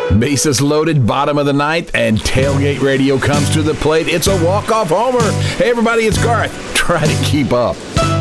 Bases loaded, bottom of the ninth, and Tailgate Radio comes to the plate. It's a walk-off homer. Hey, everybody, it's Garth. Try to keep up.